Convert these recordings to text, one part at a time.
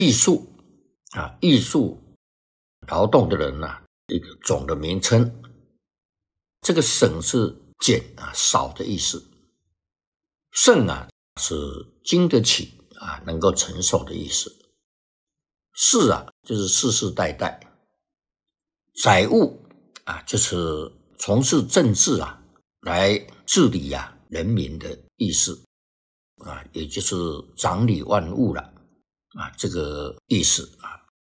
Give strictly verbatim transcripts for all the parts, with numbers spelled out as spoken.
艺术啊，艺术劳动的人啊，一个总的名称。这个省是减啊，少的意思。胜啊，是经得起啊，能够承受的意思。世啊，就是世世代代。载物啊，就是从事政治啊，来治理啊人民的意思啊，也就是掌理万物了啊，这个意思啊。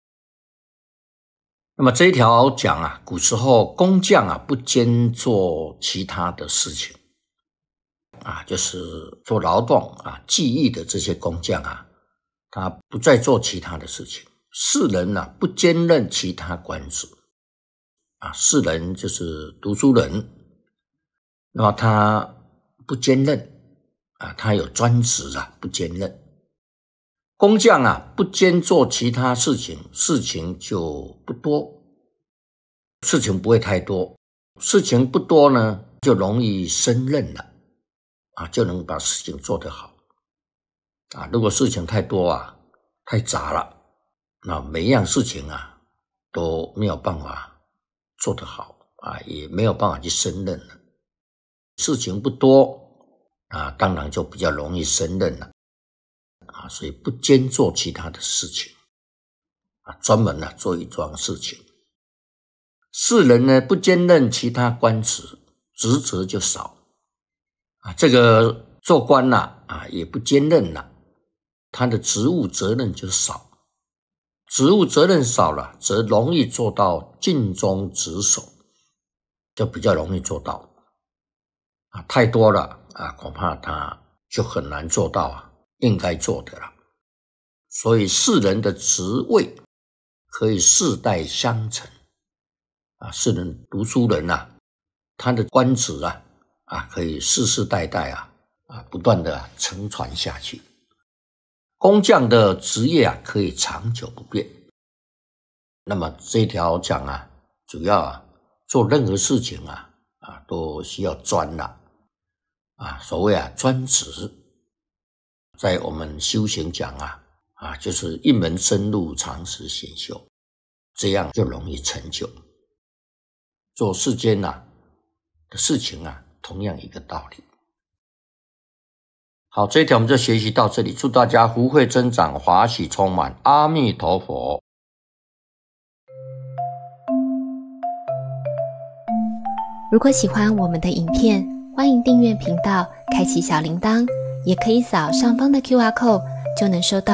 那么这一条讲啊，古时候工匠啊不兼做其他的事情啊，就是做劳动啊、技艺的这些工匠啊，他不再做其他的事情。士人啊不兼任其他官职啊，士人就是读书人，那么他不兼任啊，他有专职啊，不兼任。工匠啊不兼做其他事情，事情就不多，事情不会太多，事情不多呢，就容易胜任了啊，就能把事情做得好啊。如果事情太多啊，太杂了，那每一样事情啊都没有办法做得好啊，也没有办法去胜任了。事情不多啊，当然就比较容易胜任了啊，所以不兼做其他的事情啊，专门啊做一桩事情。士人呢不兼任其他官职，职责就少啊，这个做官啦 啊, 啊也不兼任了，他的职务责任就少。职务责任少了，则容易做到尽忠职守，就比较容易做到啊。太多了啊，恐怕他就很难做到啊应该做的了。所以士人的职位可以世代相承啊，士人读书人啊，他的官职啊啊可以世世代代啊啊不断的、啊、承传下去。工匠的职业啊可以长久不变。那么这一条讲啊，主要啊做任何事情啊啊都需要专啦啊，所谓啊专职，在我们修行讲啊啊就是一门深入，长时显修，这样就容易成就。做世间啊的事情啊，同样一个道理。好，这一条我们就学习到这里，祝大家福慧增长，华喜充满，阿弥陀佛。 如果喜欢我们的影片，欢迎订阅频道，开启小铃铛，也可以扫上方的 Q R code， 就能收到